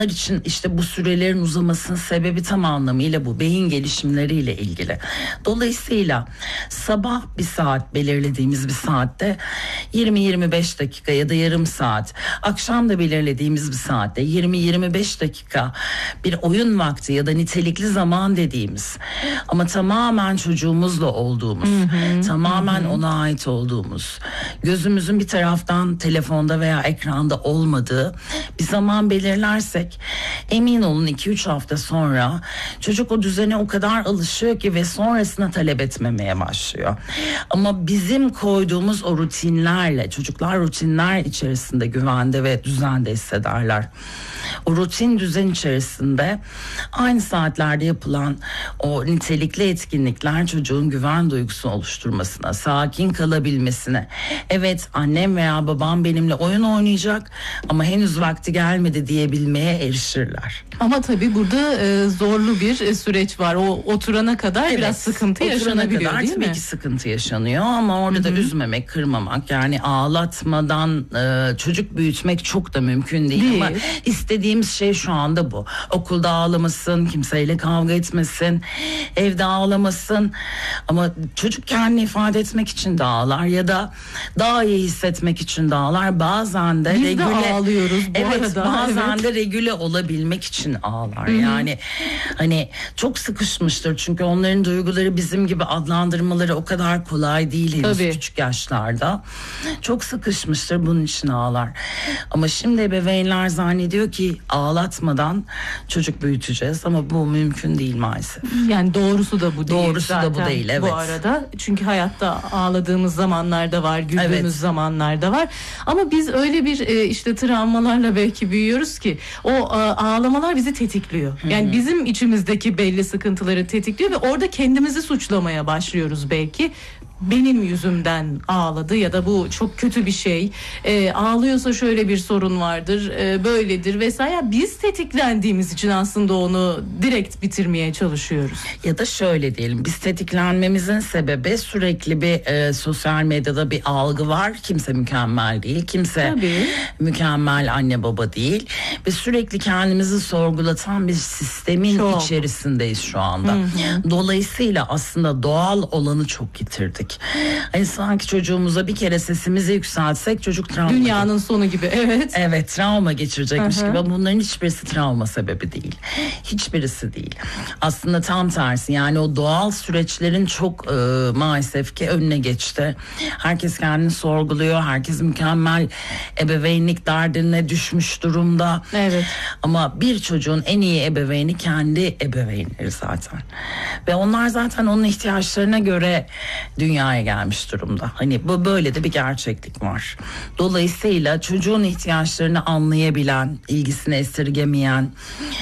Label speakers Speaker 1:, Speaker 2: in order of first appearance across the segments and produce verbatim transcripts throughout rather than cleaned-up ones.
Speaker 1: için işte bu sürelerin uzamasının sebebi tam anlamıyla bu beyin gelişimleriyle ilgili. Dolayısıyla sabah bir saat belirlediğimiz bir saatte yirmi yirmi beş dakika ya da yarım saat, akşam da belirlediğimiz bir saatte yirmi yirmi beş dakika bir oyun vakti ya da nitelikli zaman dediğimiz ama tamamen çocuğumuzla olduğumuz, hı hı, tamamen hı hı. ona ait olduğumuz, gözümüzün bir taraftan telefonda veya ekranda olmadığı bir zaman belirlersek emin olun iki üç hafta sonra çocuk o düzene o kadar alışıyor ki ve sonrasında talep etmemeye başlıyor. Ama bizim koyduğumuz o rutinlerle çocuklar rutinler içerisinde güvende ve düzende hissederler. O rutin düzen içerisinde aynı saatlerde yapılan o nitelikli etkinlikler çocuğun güven duygusu oluşturmasına, sakin kalabilmesine, evet annem veya babam benimle oyun oynayacak ama henüz vakti gelmedi diyebilmeye erişirler.
Speaker 2: Ama tabii burada e, zorlu bir e, süreç var. O oturana kadar evet, biraz sıkıntı yaşanabiliyor kadar, değil
Speaker 1: tabii
Speaker 2: mi?
Speaker 1: ki sıkıntı yaşanıyor ama orada Hı-hı. da üzmemek, kırmamak, yani ağlatmadan e, çocuk büyütmek çok da mümkün değil, değil. Ama istediğimiz şey şu anda bu. Okulda ağlamasın, kimseyle kavga etmesin, evde ağlamasın ama çocuk kendini ifade etmek için de ağlar ya da daha iyi hissetmek için de ağlar. Bazen de
Speaker 2: Biz
Speaker 1: regüle,
Speaker 2: de ağlıyoruz bu
Speaker 1: evet,
Speaker 2: arada.
Speaker 1: Bazen evet. de regüle olabilmek için ağlar. Hı-hı. Yani hani çok sıkışmıştır çünkü onların duyguları bizim gibi adlandırmaları o kadar kolay değil henüz Tabii. küçük yaşlarda. Çok sıkışmıştır, bunun için ağlar. Ama şimdi ebeveynler zannediyor ki ağlatmadan çocuk büyüteceğiz ama bu mümkün değil maalesef.
Speaker 2: Yani doğrusu da bu değil.
Speaker 1: Doğrusu
Speaker 2: zaten
Speaker 1: da bu değil, evet.
Speaker 2: Bu arada çünkü hayatta ağladığımız zamanlarda var, güldüğümüz evet. zamanlarda var. Ama biz öyle bir e, işte travmalarla belki büyüyoruz ki o e, ağlamalar bizi tetikliyor. Yani Hı-hı. bizim içimizdeki belli sıkıntıları tetikliyor ve orada kendimizi suçlamaya başlıyoruz belki. Benim yüzümden ağladı ya da bu çok kötü bir şey. E, ağlıyorsa şöyle bir sorun vardır, e, böyledir vesaire. Biz tetiklendiğimiz için aslında onu direkt bitirmeye çalışıyoruz.
Speaker 1: Ya da şöyle diyelim, biz tetiklenmemizin sebebi sürekli bir e, sosyal medyada bir algı var. Kimse mükemmel değil, kimse Tabii. mükemmel anne baba değil ve sürekli kendimizi sorgulatan bir sistemin çok. içerisindeyiz şu anda. Hı-hı. Dolayısıyla aslında doğal olanı çok yitirdik. Hani sanki çocuğumuza bir kere sesimizi yükseltsek çocuk travma.
Speaker 2: Dünyanın sonu gibi, evet.
Speaker 1: Evet, travma geçirecekmiş Hı-hı. gibi ama bunların hiçbirisi travma sebebi değil. Hiçbirisi değil. Aslında tam tersi, yani o doğal süreçlerin çok e, maalesef ki önüne geçti. Herkes kendini sorguluyor. Herkes mükemmel ebeveynlik derdine düşmüş durumda.
Speaker 2: Evet.
Speaker 1: Ama bir çocuğun en iyi ebeveyni kendi ebeveynleri zaten. Ve onlar zaten onun ihtiyaçlarına göre dünya gelmiş durumda. Hani bu böyle de bir gerçeklik var. Dolayısıyla çocuğun ihtiyaçlarını anlayabilen, ilgisini esirgemeyen,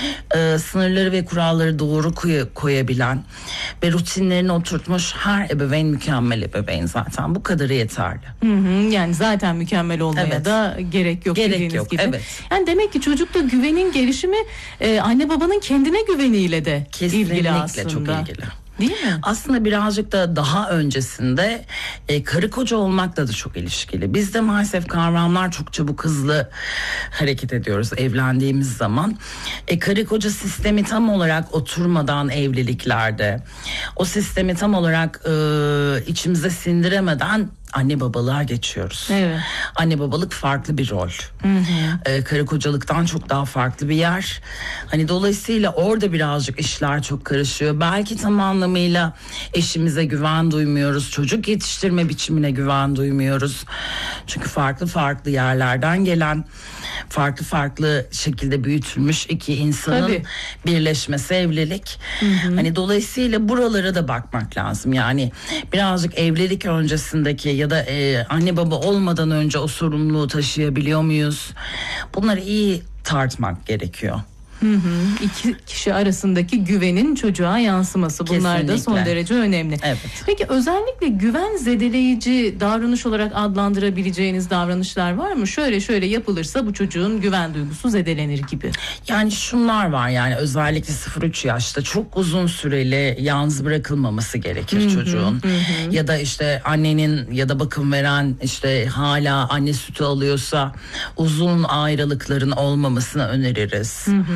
Speaker 1: e, sınırları ve kuralları doğru koy- koyabilen ve rutinlerini oturtmuş her ebeveyn mükemmel ebeveyn zaten. Bu kadarı yeterli.
Speaker 2: Hı hı, yani zaten mükemmel olmaya evet. da gerek yok.
Speaker 1: Gerek yok.
Speaker 2: Gibi.
Speaker 1: Evet.
Speaker 2: Yani demek ki çocukta güvenin gelişimi e, anne babanın kendine güveniyle de
Speaker 1: Kesinlikle
Speaker 2: ilgili aslında.
Speaker 1: Kesinlikle çok ilgili.
Speaker 2: Değil mi?
Speaker 1: Aslında birazcık da daha öncesinde e, karı koca olmakla da çok ilişkili. Bizde maalesef kavramlar çok çabuk hızlı hareket ediyoruz evlendiğimiz zaman. E, karı koca sistemi tam olarak oturmadan evliliklerde, o sistemi tam olarak e, içimize sindiremeden anne babalığa geçiyoruz.
Speaker 2: Evet.
Speaker 1: Anne babalık farklı bir rol.
Speaker 2: Hı hı.
Speaker 1: Ee, karı kocalıktan çok daha farklı bir yer. Hani dolayısıyla orada birazcık işler çok karışıyor. Belki tam anlamıyla eşimize güven duymuyoruz. Çocuk yetiştirme biçimine güven duymuyoruz. Çünkü farklı farklı yerlerden gelen, farklı farklı şekilde büyütülmüş iki insanın Tabii. birleşmesi evlilik. Hı hı. Hani dolayısıyla buralara da bakmak lazım. Yani birazcık evlilik öncesindeki ya da e, anne baba olmadan önce o sorumluluğu taşıyabiliyor muyuz? Bunları iyi tartmak gerekiyor.
Speaker 2: Hı hı. İki kişi arasındaki güvenin çocuğa yansıması, bunlar Kesinlikle. da son derece önemli.
Speaker 1: Evet.
Speaker 2: Peki özellikle güven zedeleyici davranış olarak adlandırabileceğiniz davranışlar var mı? Şöyle şöyle yapılırsa bu çocuğun güven duygusu zedelenir gibi.
Speaker 1: Yani şunlar var, yani özellikle sıfır üç yaşta çok uzun süreli yalnız bırakılmaması gerekir hı hı, çocuğun. Hı. Ya da işte annenin ya da bakım veren işte hala anne sütü alıyorsa uzun ayrılıkların olmamasını öneririz. Hı hı.